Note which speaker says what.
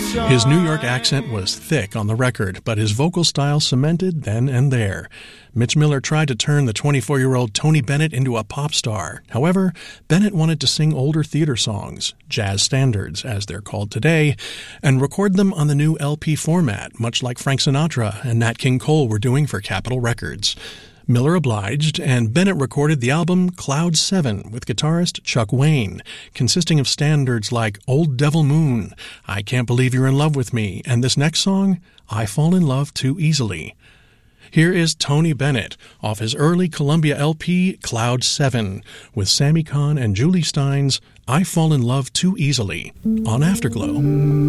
Speaker 1: His New York accent was thick on the record, but his vocal style cemented then and there. Mitch Miller tried to turn the 24-year-old Tony Bennett into a pop star. However, Bennett wanted to sing older theater songs, jazz standards as they're called today, and record them on the new LP format, much like Frank Sinatra and Nat King Cole were doing for Capitol Records. Miller obliged, and Bennett recorded the album Cloud 7 with guitarist Chuck Wayne, consisting of standards like Old Devil Moon, I Can't Believe You're in Love with Me, and this next song, I Fall in Love Too Easily. Here is Tony Bennett off his early Columbia LP Cloud 7 with Sammy Cahn and Julie Stein's I Fall in Love Too Easily on Afterglow.